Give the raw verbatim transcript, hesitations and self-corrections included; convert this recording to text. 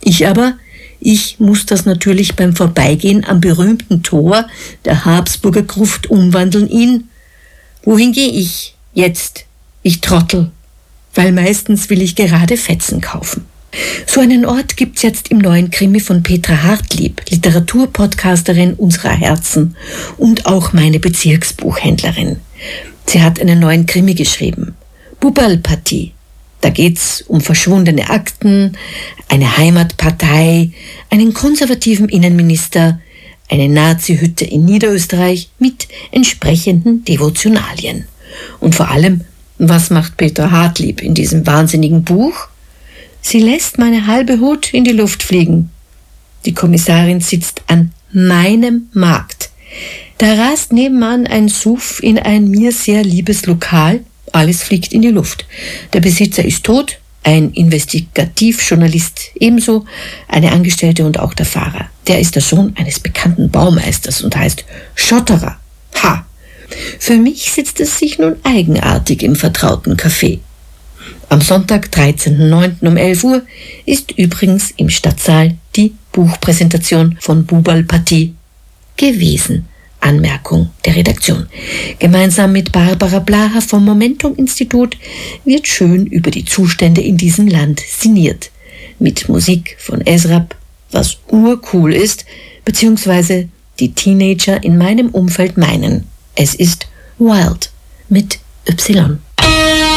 Ich aber, ich muss das natürlich beim Vorbeigehen am berühmten Tor der Habsburger Gruft umwandeln in: Wohin gehe ich jetzt, ich Trottel? Weil meistens will ich gerade Fetzen kaufen. So einen Ort gibt's jetzt im neuen Krimi von Petra Hartlieb, Literaturpodcasterin unserer Herzen und auch meine Bezirksbuchhändlerin. Sie hat einen neuen Krimi geschrieben, Bubal-Partie. Da geht's um verschwundene Akten, eine Heimatpartei, einen konservativen Innenminister, eine Nazi-Hütte in Niederösterreich mit entsprechenden Devotionalien. Und vor allem, was macht Petra Hartlieb in diesem wahnsinnigen Buch? Sie lässt meine halbe Hut in die Luft fliegen. Die Kommissarin sitzt an meinem Markt. Da rast nebenan ein Suff in ein mir sehr liebes Lokal. Alles fliegt in die Luft. Der Besitzer ist tot, ein Investigativjournalist ebenso, eine Angestellte und auch der Fahrer. Der ist der Sohn eines bekannten Baumeisters und heißt Schotterer. Ha! Für mich sitzt es sich nun eigenartig im vertrauten Café. Am Sonntag, dreizehnten neunten um elf Uhr, ist übrigens im Stadtsaal die Buchpräsentation von Bubal-Partie gewesen. Anmerkung der Redaktion. Gemeinsam mit Barbara Blaha vom Momentum-Institut wird schön über die Zustände in diesem Land sinniert. Mit Musik von Ezrab, was urcool ist, beziehungsweise die Teenager in meinem Umfeld meinen. Es ist Wild mit Y.